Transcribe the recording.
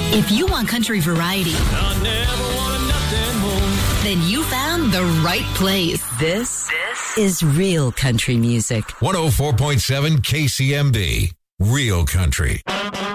If you want country variety, I never wanted nothing more. then you found the right place. This is real country music. 104.7 KCMB. Real country.